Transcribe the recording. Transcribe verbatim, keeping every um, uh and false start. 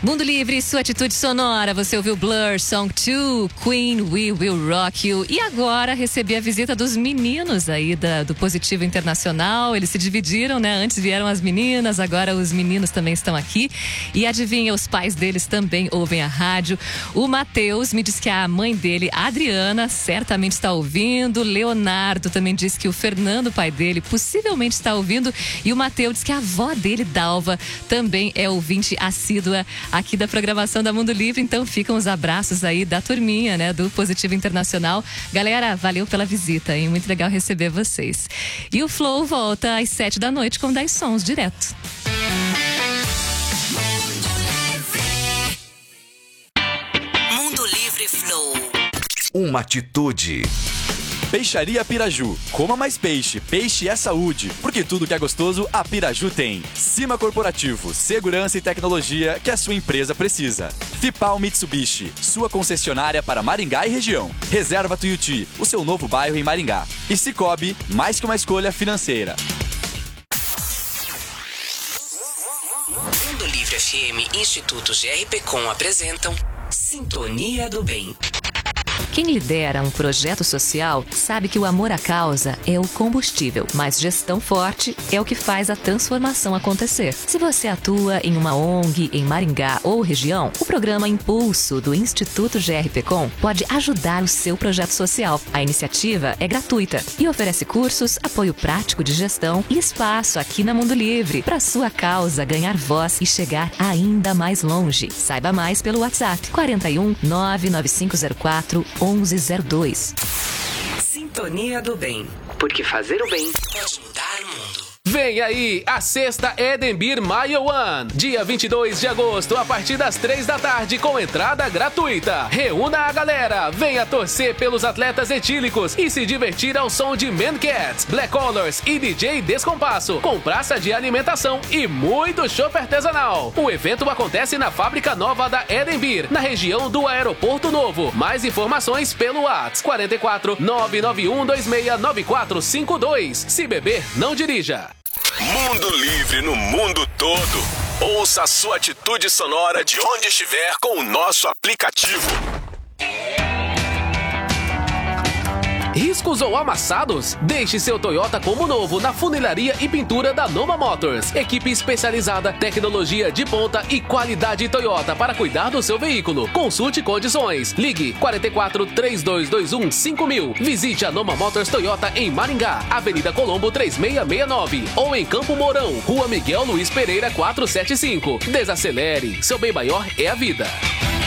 Mundo Livre, sua atitude sonora. Você ouviu Blur, Song dois, Queen, We Will Rock You. E agora recebi a visita dos meninos aí da, do Positivo Internacional. Eles se dividiram, né? Antes vieram as meninas, agora os meninos também estão aqui. E adivinha, os pais deles também ouvem a rádio. O Matheus me diz que a mãe dele, a Adriana, certamente está ouvindo. Leonardo também diz que o Fernando, pai dele, possivelmente está ouvindo. E o Matheus diz que a avó dele, Dalva, também é ouvinte assídua aqui da programação da Mundo Livre. Então ficam os abraços aí da turminha, né, do Positivo Internacional. Galera, valeu pela visita, hein? Muito legal receber vocês. E o Flow volta às sete da noite com dez sons direto. Mundo Livre Flow. Uma atitude. Peixaria Piraju. Coma mais peixe. Peixe é saúde. Porque tudo que é gostoso, a Piraju tem. Cima Corporativo. Segurança e tecnologia que a sua empresa precisa. Fipal Mitsubishi. Sua concessionária para Maringá e região. Reserva Tuiuti. O seu novo bairro em Maringá. E Sicoob. Mais que uma escolha financeira. Mundo Livre F M e Instituto G R P Com apresentam Sintonia do Bem. Quem lidera um projeto social sabe que o amor à causa é o combustível, mas gestão forte é o que faz a transformação acontecer. Se você atua em uma O N G em Maringá ou região, o programa Impulso do Instituto G R P Com pode ajudar o seu projeto social. A iniciativa é gratuita e oferece cursos, apoio prático de gestão e espaço aqui na Mundo Livre para sua causa ganhar voz e chegar ainda mais longe. Saiba mais pelo WhatsApp quarenta e um, nove nove cinco zero quatro, onze zero dois. Sintonia do Bem. Porque fazer o bem pode mudar o mundo. Vem aí a sexta Edembir Maio One, dia vinte e dois de agosto, a partir das três da tarde, com entrada gratuita. Reúna a galera, venha torcer pelos atletas etílicos e se divertir ao som de Man Cats, Black Colors e D J Descompasso, com praça de alimentação e muito chopp artesanal. O evento acontece na fábrica nova da Edembir, na região do Aeroporto Novo. Mais informações pelo WhatsApp quarenta e quatro, nove nove um dois seis nove quatro cinco dois. Se beber, não dirija. Mundo Livre no mundo todo. Ouça a sua atitude sonora de onde estiver com o nosso aplicativo. Riscos ou amassados? Deixe seu Toyota como novo na funilaria e pintura da Nova Motors. Equipe especializada, tecnologia de ponta e qualidade Toyota para cuidar do seu veículo. Consulte condições. Ligue quarenta e quatro, três dois dois um, cinco mil. Visite a Nova Motors Toyota em Maringá, Avenida Colombo três seis seis nove. Ou em Campo Mourão, Rua Miguel Luiz Pereira quatrocentos e setenta e cinco. Desacelere, seu bem maior é a vida.